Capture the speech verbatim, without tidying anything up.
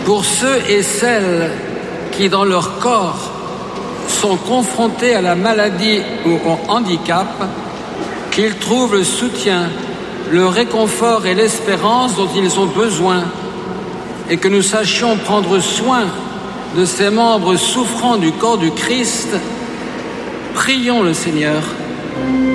Pour ceux et celles qui, dans leur corps, sont confrontés à la maladie ou au handicap, qu'ils trouvent le soutien, le réconfort et l'espérance dont ils ont besoin, et que nous sachions prendre soin de ces membres souffrants du corps du Christ. Prions le Seigneur.